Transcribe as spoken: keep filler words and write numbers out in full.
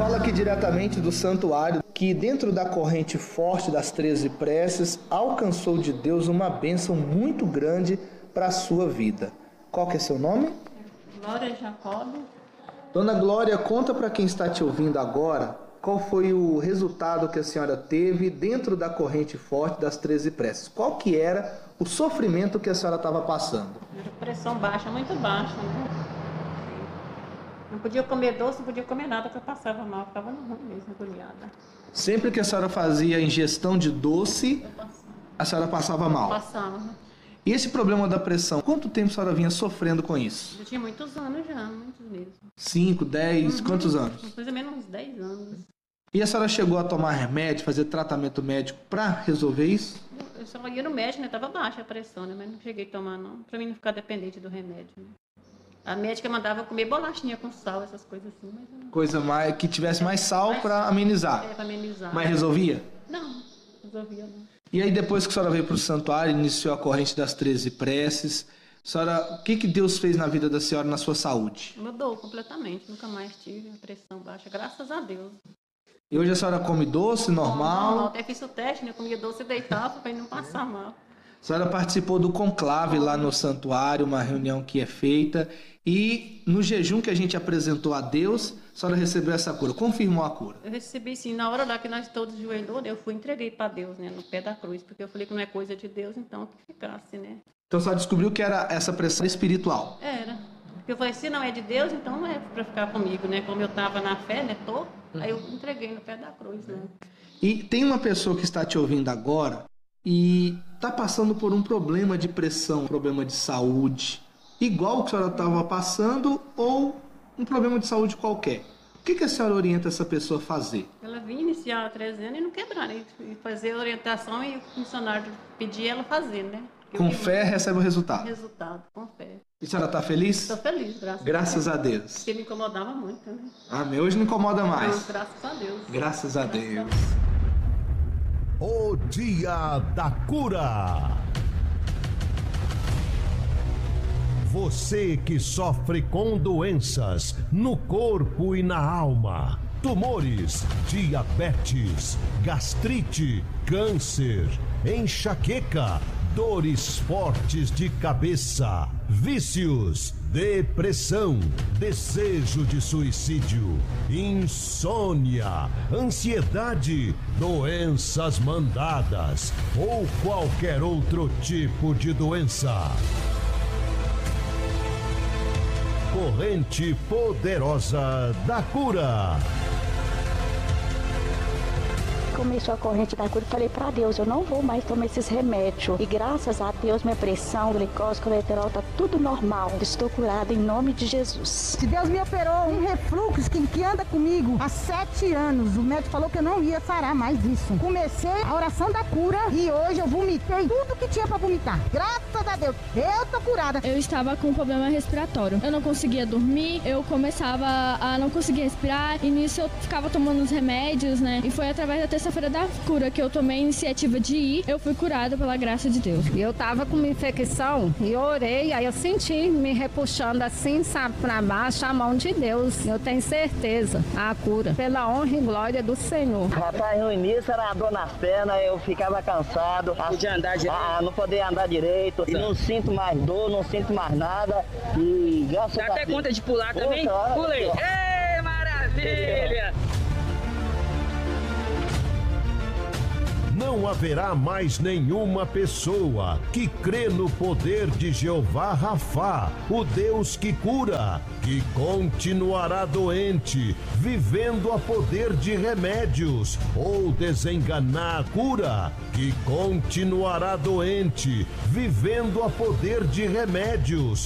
Fala aqui diretamente do santuário que dentro da corrente forte das treze preces alcançou de Deus uma bênção muito grande para a sua vida. Qual que é seu nome? Glória Jacob. Dona Glória, conta para quem está te ouvindo agora qual foi o resultado que a senhora teve dentro da corrente forte das treze preces. Qual que era o sofrimento que a senhora estava passando? Pressão baixa, muito baixa, né? Não podia comer doce, não podia comer nada, porque eu passava mal, ficava no ruim mesmo, agoniada. Sempre que a senhora fazia ingestão de doce, a senhora passava mal? Passava. E esse problema da pressão, quanto tempo a senhora vinha sofrendo com isso? Eu tinha muitos anos já, muitos mesmo. Cinco, dez, Uhum. Quantos anos? Mais ou menos uns dez anos. E a senhora chegou a tomar remédio, fazer tratamento médico para resolver isso? Eu só ia no médico, né? Tava baixa a pressão, né? Mas não cheguei a tomar, não. Pra mim não ficar dependente do remédio, né? A médica mandava comer bolachinha com sal, essas coisas assim, mas... Eu... Coisa mais, que tivesse mais sal para amenizar. É, pra amenizar. Mas resolvia? Não, resolvia não. E aí depois que a senhora veio para o santuário, iniciou a corrente das treze preces, a senhora, o que, que Deus fez na vida da senhora, na sua saúde? Mudou completamente, nunca mais tive a pressão baixa, graças a Deus. E hoje a senhora come doce, normal? Normal, até fiz o teste, né? Comia doce e deitava para não passar mal. A senhora participou do conclave lá no santuário, uma reunião que é feita, e no jejum que a gente apresentou a Deus, a senhora recebeu essa cura, confirmou a cura? Eu recebi sim, na hora lá que nós todos joelhou, eu fui e entreguei para Deus, né? No pé da cruz, porque eu falei que não é coisa de Deus, então que ficasse, né? Então a senhora descobriu que era essa pressão espiritual? Era. Porque eu falei, se não é de Deus, então não é para ficar comigo, né? Como eu estava na fé, né? Tô, aí eu entreguei no pé da cruz, né? E tem uma pessoa que está te ouvindo agora e está passando por um problema de pressão, um problema de saúde, igual o que a senhora estava passando ou um problema de saúde qualquer. O que, que a senhora orienta essa pessoa a fazer? Ela vinha iniciar há treze anos e não quebrar, né? E fazer a orientação e o funcionário pedir ela fazer, né? Com fé recebe o resultado. Resultado, com fé. E a senhora está feliz? Estou feliz, graças, graças a Deus. Deus. Porque me incomodava muito, né? Ah, meu, hoje não incomoda mais. Não, graças a Deus. Graças a graças Deus. A Deus. O Dia da Cura. Você que sofre com doenças no corpo e na alma, tumores, diabetes, gastrite, câncer, enxaqueca, dores fortes de cabeça, vícios, depressão, desejo de suicídio, insônia, ansiedade, doenças mandadas ou qualquer outro tipo de doença. Corrente poderosa da cura. Começou a corrente da cura, falei pra Deus, eu não vou mais tomar esses remédios. E graças a Deus, minha pressão, glicose, colesterol, tá tudo normal. Estou curada em nome de Jesus. Se Deus me operou um refluxo que, que anda comigo há sete anos, o médico falou que eu não ia sarar mais disso. Comecei a oração da cura e hoje eu vomitei tudo que tinha pra vomitar. Graças a Deus, eu tô curada. Eu estava com um problema respiratório. Eu não conseguia dormir, eu começava a não conseguir respirar. E nisso eu ficava tomando os remédios, né? E foi através da terça-feira da cura que eu tomei a iniciativa de ir, eu fui curada pela graça de Deus. Eu tava com uma infecção e orei, aí eu senti me repuxando assim, sabe, pra baixo, a mão de Deus. Eu tenho certeza, a cura, pela honra e glória do Senhor. Rapaz, no início era a dor nas pernas, eu ficava cansado. Não podia andar direito. Ah, não podia andar direito. E não sinto mais dor, não sinto mais nada. E graças a Deus. Dá até conta de pular também? Pulei. Ei, maravilha! Não haverá mais nenhuma pessoa que crê no poder de Jeová Rafá, o Deus que cura, que continuará doente, vivendo a poder de remédios, ou desenganar cura, que continuará doente, vivendo a poder de remédios,